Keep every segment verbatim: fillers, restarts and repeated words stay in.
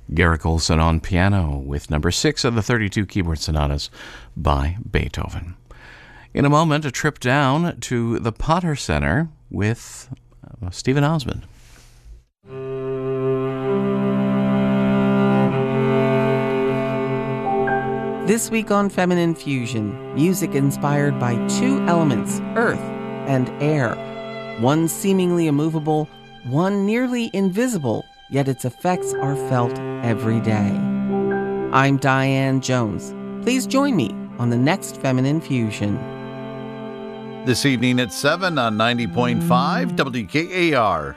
Garrick Olson on piano with number six of the thirty-two keyboard sonatas by Beethoven. In a moment, a trip down to the Potter Center with uh, Stephen Osmond. This week on Feminine Fusion, music inspired by two elements, earth and air. One seemingly immovable, one nearly invisible, yet its effects are felt every day. I'm Diane Jones. Please join me on the next Feminine Fusion. This evening at seven on ninety point five W K A R.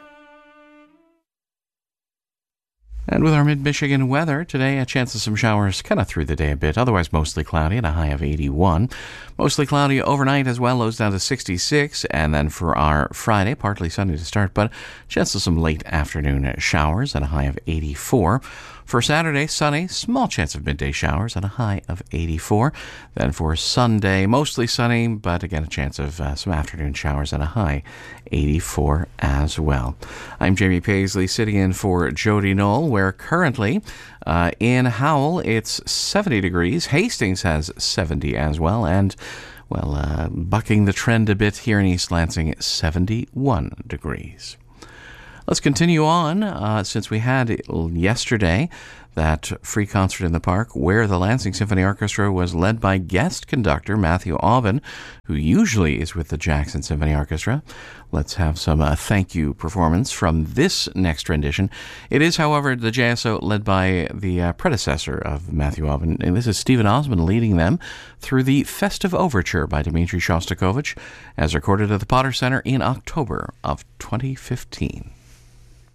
And with our mid-Michigan weather, today a chance of some showers kind of through the day a bit, otherwise mostly cloudy and a high of eighty-one. Mostly cloudy overnight as well, lows down to sixty-six. And then for our Friday, partly sunny to start, but chance of some late afternoon showers and a high of eighty-four. For Saturday, sunny, small chance of midday showers and a high of eighty-four. Then for Sunday, mostly sunny, but again a chance of uh, some afternoon showers and a high eighty-four as well. I'm Jamie Paisley sitting in for Jody Knoll, where currently uh, in Howell it's seventy degrees. Hastings has seventy as well, and well, uh, bucking the trend a bit here in East Lansing, seventy-one degrees. Let's continue on, uh, since we had yesterday that free concert in the park where the Lansing Symphony Orchestra was led by guest conductor Matthew Aubin, who usually is with the Jackson Symphony Orchestra. Let's have some uh, thank you performance from this next rendition. It is, however, the J S O led by the uh, predecessor of Matthew Aubin, and this is Stephen Osmond leading them through the Festive Overture by Dmitri Shostakovich, as recorded at the Potter Center in October of twenty fifteen.